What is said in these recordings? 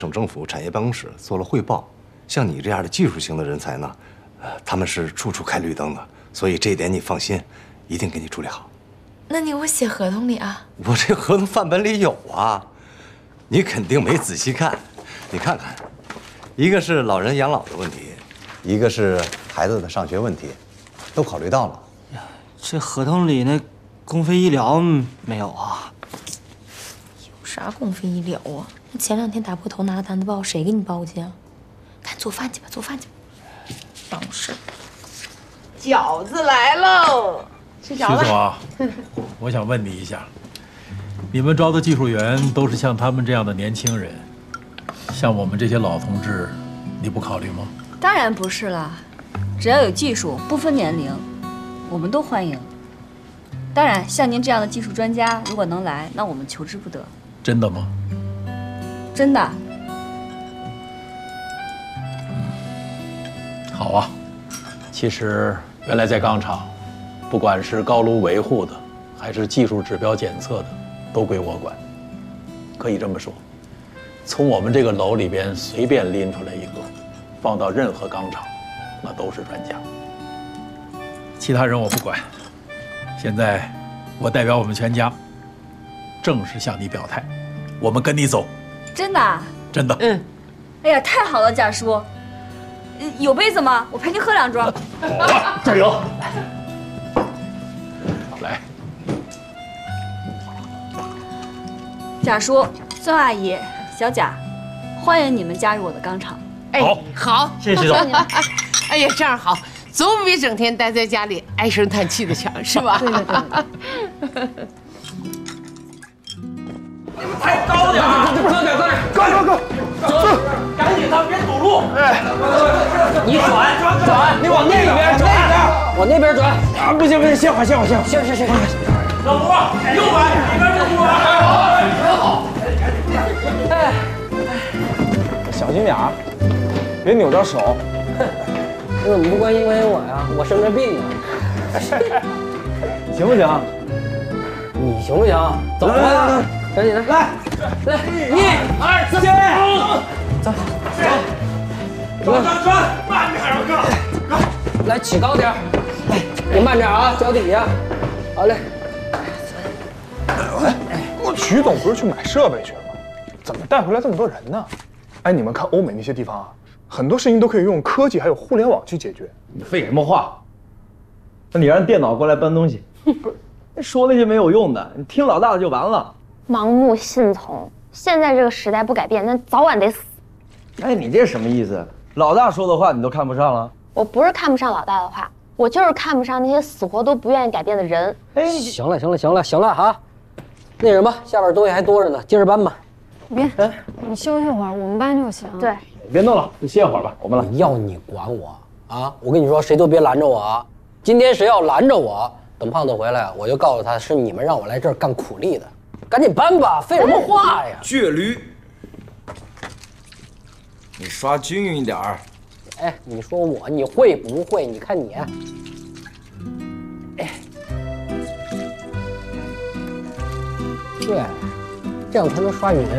省政府产业办公室做了汇报，像你这样的技术型的人才呢，他们是处处开绿灯的，所以这一点你放心，一定给你处理好。 那你给我写合同里啊？ 我这合同范本里有啊，你肯定没仔细看，你看看，一个是老人养老的问题，一个是孩子的上学问题，都考虑到了。 呀，这合同里那公费医疗没有啊？ 有啥公费医疗啊？那前2天打破头拿个单子报，谁给你报去啊？赶紧做饭去吧，做饭去吧，耽误事。 饺子来喽！吃饺子。 徐总啊，我想问你一下，你们招的技术员都是像他们这样的年轻人，像我们这些老同志，你不考虑吗？ 当然不是了，只要有技术，不分年龄，我们都欢迎。当然，像您这样的技术专家，如果能来，那我们求之不得。 真的吗？ 真的。 好啊，其实原来在钢厂，不管是高炉维护的，还是技术指标检测的，都归我管。可以这么说，从我们这个楼里边随便拎出来一个，放到任何钢厂，那都是专家。其他人我不管。现在我代表我们全家，正式向你表态，我们跟你走。 真的？ 真的。 嗯。 哎呀，太好了，贾叔。有杯子吗？我陪您喝2盅。 好啊，加油！来， 贾叔、孙阿姨、小贾，欢迎你们加入我的钢厂。 哎，好， 谢谢徐总。 哎呀，这样好，总比整天待在家里唉声叹气的强，是吧？ 对。 你们抬高点啊！高！赶紧的，别堵路！哎，你转，你往那边转，往那边转。啊，不行，歇会儿。行。老吴，右转，里边这路很好。 哎，小心点儿，别扭着手。 你怎么不关心我呀？我生着病呢。 行不行？ 你行不行？走吧，赶紧的，来，1、2、3，走，转，慢点，哥，来，起高点，来，你慢点啊，脚底下，好嘞。 徐总不是去买设备去了吗？怎么带回来这么多人呢？哎，你们看欧美那些地方啊，很多事情都可以用科技还有互联网去解决。 你废什么话？那你让电脑过来搬东西，说那些没有用的，你听老大的就完了。 盲目信从，现在这个时代不改变，那早晚得死。 哎，你这什么意思？老大说的话你都看不上了？ 我不是看不上老大的话，我就是看不上那些死活都不愿意改变的人。 哎，行了哈，那什么，下边东西还多着呢，接着搬吧。 别，你休息会儿，我们搬就行。 对， 别弄了，你歇会儿吧，我们来。 要你管我啊！我跟你说，谁都别拦着我啊！今天谁要拦着我，等胖子回来，我就告诉他是你们让我来这儿干苦力的。赶紧搬吧，废什么话呀！ 倔驴，你刷均匀一点儿。 哎，你说我，你会不会？你看你，哎，对，这样才能刷匀。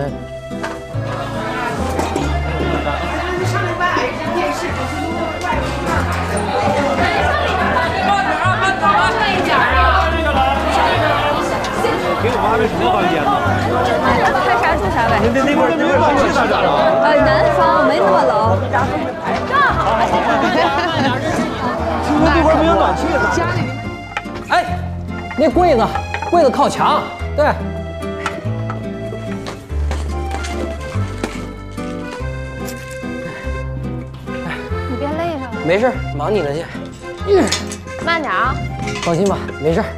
上礼拜矮人电视可是用的快了一半。慢点啊，慢点啊，慢一点啊！ 给我妈这什么房间呢？ 看啥住啥呗。 那边是哪儿啊？ 南方没那么冷。 听说这块没有暖气呢。 家里。 哎，那柜子靠墙，对。 你别累着了。 没事，忙你的去。 慢点啊。 放心吧，没事。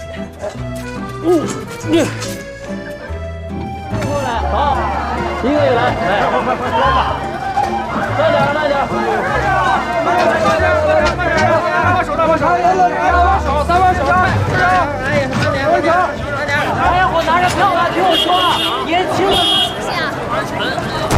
过来，好，一个来，来，快装吧，慢点，慢点，大把手，大把手，三把手，哎呀，慢点，慢点，大家伙拿着票了，听我说，年轻人。